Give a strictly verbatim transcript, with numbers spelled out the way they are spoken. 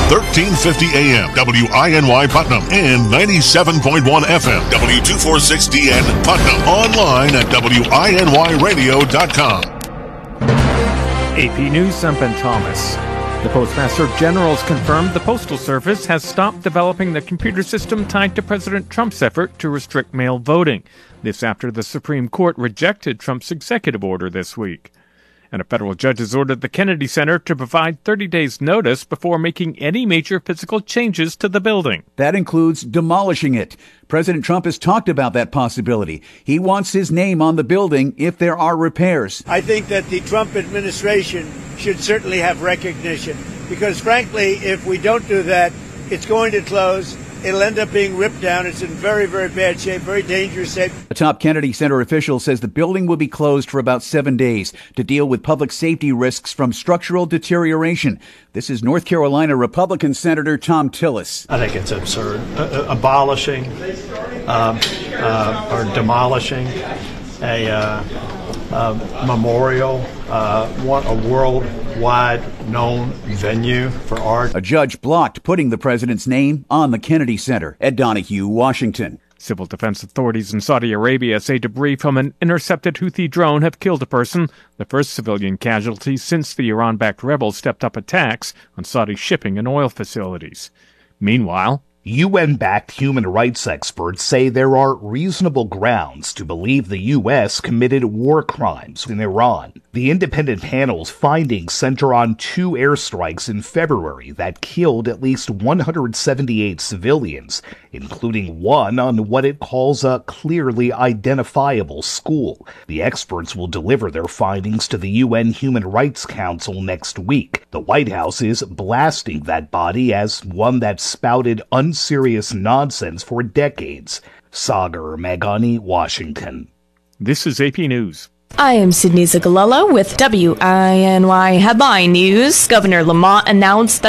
thirteen fifty A M, W I N Y Putnam, and ninety-seven point one F M, W two forty-six D N Putnam. Online at W I N Y radio dot com. A P News, I'm Ben Thomas. The Postmaster General's confirmed the Postal Service has stopped developing the computer system tied to President Trump's effort to restrict mail voting. This after the Supreme Court rejected Trump's executive order this week. And a federal judge has ordered the Kennedy Center to provide thirty days notice before making any major physical changes to the building. That includes demolishing it. President Trump has talked about that possibility. He wants his name on the building if there are repairs. I think that the Trump administration should certainly have recognition because, frankly, if we don't do that, it's going to close. It'll end up being ripped down. It's in very, very bad shape, very dangerous shape. A top Kennedy Center official says the building will be closed for about seven days to deal with public safety risks from structural deterioration. This is North Carolina Republican Senator Thom Tillis. I think it's absurd. Uh, abolishing um, uh, or demolishing a uh, uh, memorial, uh, one, a worldwide known venue for art. A judge blocked putting the president's name on the Kennedy Center. Ed Donahue, Washington. Civil defense authorities in Saudi Arabia say debris from an intercepted Houthi drone have killed a person, the first civilian casualty since the Iran-backed rebels stepped up attacks on Saudi shipping and oil facilities. Meanwhile, U N-backed human rights experts say there are reasonable grounds to believe the U S committed war crimes in Iran. The independent panel's findings center on two airstrikes in February that killed at least one hundred seventy-eight civilians, including one on what it calls a clearly identifiable school. The experts will deliver their findings to the U N Human Rights Council next week. The White House is blasting that body as one that spouted unserious nonsense for decades. Sagar Meghani, Washington. This is A P News. I am Sydney Zagalello with W I N Y Headline News. Governor Lamont announced that